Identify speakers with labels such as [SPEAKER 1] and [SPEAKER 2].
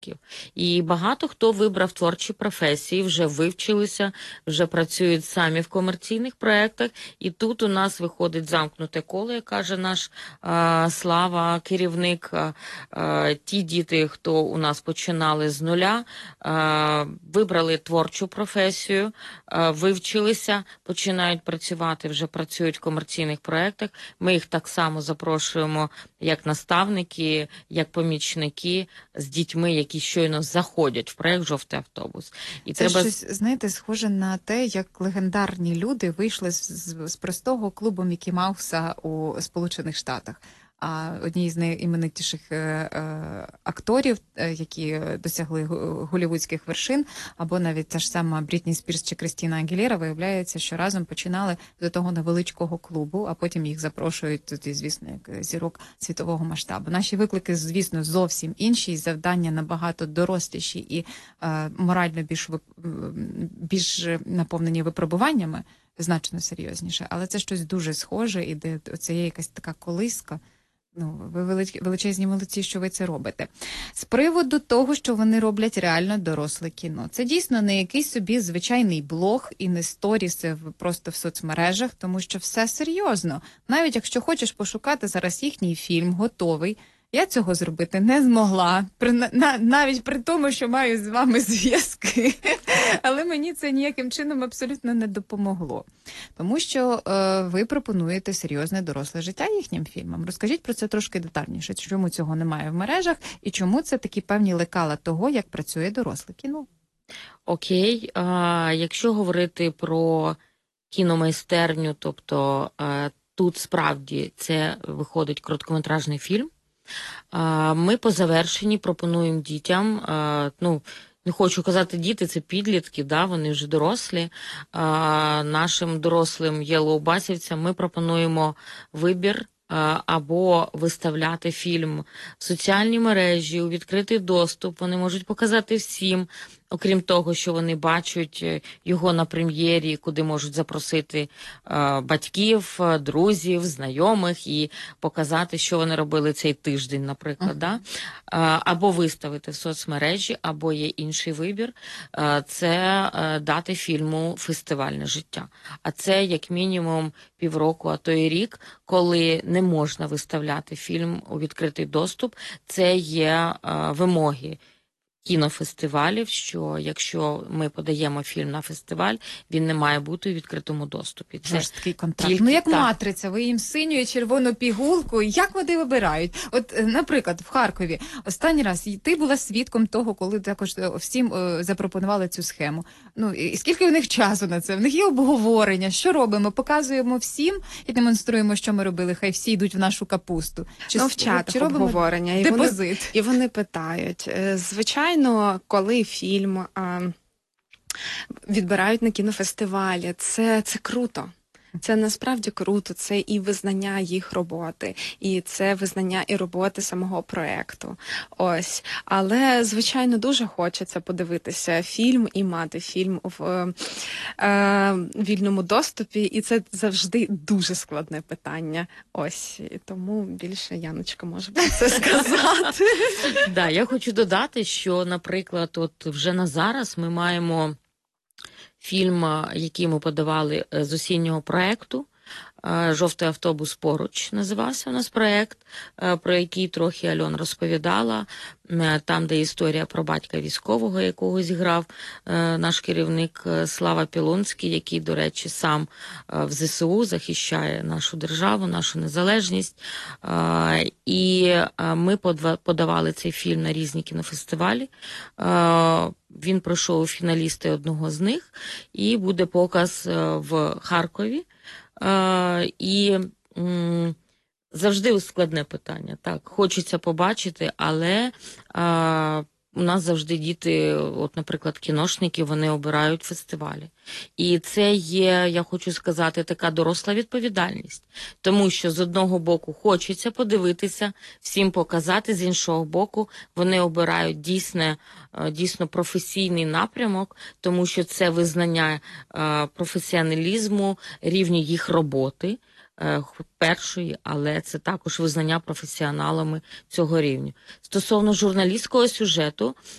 [SPEAKER 1] І багато хто вибрав творчі професії, вже вивчилися, вже працюють самі в комерційних проєктах. І тут у нас виходить замкнуте коло, як каже наш Слава, керівник. Ті діти, хто у нас починали з нуля, вибрали творчу професію, вивчилися, починають працювати, вже працюють в комерційних проєктах. Ми їх так само запрошуємо як наставники, як помічники з дітьми, які щойно заходять в проєкт «Жовтий автобус». І
[SPEAKER 2] це треба... щось, знаєте, схоже на те, як легендарні люди вийшли з простого клубу Мікі Мауса у Сполучених Штатах. А одні з найіменитіших акторів, які досягли голлівудських вершин, або навіть та ж сама Брітні Спірс чи Крістіна Агілєра, виявляється, що разом починали до того невеличкого клубу, а потім їх запрошують туди, звісно, як зірок світового масштабу. Наші виклики, звісно, зовсім інші, завдання набагато доросліші і морально більш наповнені випробуваннями, значно серйозніше. Але це щось дуже схоже, і де це є якась така колиска. Ну, ви величезні молодці, що ви це робите. З приводу того, що вони роблять реально доросле кіно. Це дійсно не якийсь собі звичайний блог і не сторіси просто в соцмережах, тому що все серйозно. Навіть якщо хочеш пошукати зараз їхній фільм, готовий, я цього зробити не змогла, навіть при тому, що маю з вами зв'язки. Але мені це ніяким чином абсолютно не допомогло. Тому що ви пропонуєте серйозне доросле життя їхнім фільмам. Розкажіть про це трошки детальніше, чому цього немає в мережах і чому це такі певні лекала того, як працює доросле кіно.
[SPEAKER 1] Окей, якщо говорити про кіномайстерню, тобто тут справді це виходить короткометражний фільм, ми по завершенні пропонуємо дітям, не хочу казати діти, це підлітки, да, вони вже дорослі. Нашим дорослим єлоубасівцям ми пропонуємо вибір або виставляти фільм в соціальні мережі, у відкритий доступ. Вони можуть показати всім, окрім того, що вони бачать його на прем'єрі, куди можуть запросити батьків, друзів, знайомих і показати, що вони робили цей тиждень, наприклад. Да? Або виставити в соцмережі, або є інший вибір – це дати фільму фестивальне життя. А це як мінімум півроку, а то й рік, коли не можна виставляти фільм у відкритий доступ. Це є вимоги кінофестивалів, що якщо ми подаємо фільм на фестиваль, він не має бути у відкритому доступі.
[SPEAKER 2] Це жорсткий контракт. Ну, як «Матриця», ви їм синю і червону пігулку, як вони вибирають? От, наприклад, в Харкові останній раз ти була свідком того, коли також всім запропонували цю схему. Ну, і скільки у них часу на це? В них є обговорення, що робимо? Показуємо всім і демонструємо, що ми робили, хай всі йдуть в нашу капусту.
[SPEAKER 3] В чатах обговорення.
[SPEAKER 2] Депозит.
[SPEAKER 3] І вони питають. Звичайно, коли фільм відбирають на кінофестивалі, це круто. Це насправді круто, це і визнання їх роботи, і це визнання і роботи самого проєкту. Ось. Але, звичайно, дуже хочеться подивитися фільм і мати фільм в вільному доступі, і це завжди дуже складне питання. Ось. І тому більше Яночка може про це сказати.
[SPEAKER 1] Да, я хочу додати, що, наприклад, от вже на зараз ми маємо фільм, який ми подавали з осіннього проєкту, «Жовтий автобус поруч» називався у нас проєкт, про який трохи Альона розповідала. Там, де історія про батька військового, якого зіграв наш керівник Слава Пілонський, який, до речі, сам в ЗСУ захищає нашу державу, нашу незалежність. І ми подавали цей фільм на різні кінофестивалі. Він пройшов у фіналісти одного з них, і буде показ в Харкові. І завжди складне питання. Так, хочеться побачити, але у нас завжди діти, от, наприклад, кіношники, вони обирають фестивалі. І це є, я хочу сказати, така доросла відповідальність. Тому що з одного боку хочеться подивитися, всім показати, з іншого боку вони обирають дійсно професійний напрямок, тому що це визнання професіоналізму, рівню їх роботи. першої, але це також визнання професіоналами цього рівня. Стосовно журналістського сюжету,